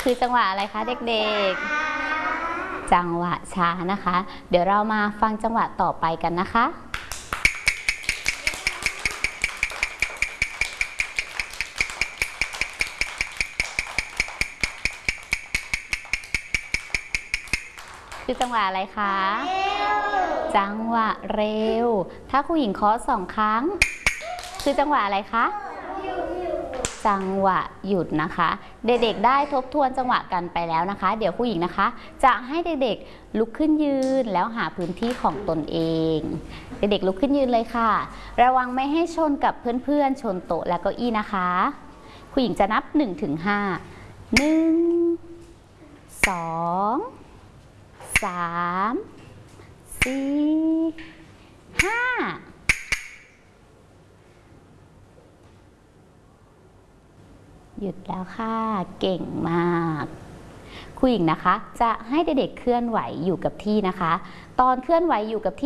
คือจังหวะอะไรคะเด็กๆจังหวะช้านะคะ เดี๋ยวเรามาฟังจังหวะต่อไปกันนะคะคือจังหวะอะไรคะจังหวะเร็วถ้าครูหญิงเคาะ2 ครั้งคือจังหวะอะไรคะจังหวะหยุดนะคะเด็กๆได้ทบทวนจังหวะกันไปแล้วนะคะเดี๋ยวครูหญิงนะคะจะให้เด็กๆลุกขึ้นยืนแล้วหาพื้นที่ของตนเองเด็กๆลุกขึ้นยืนเลยค่ะระวังไม่ให้ชนกับเพื่อนๆชนโต๊ะและเก้าอี้นะคะครูหญิงจะนับ1 ถึง 5 1 2 3 4 5หยุดแล้วค่ะเก่งมากครูหญิงนะคะจะให้เด็กๆเคลื่อนไหวอยู่กับที่นะคะตอนเคลื่อนไหวอยู่กับที่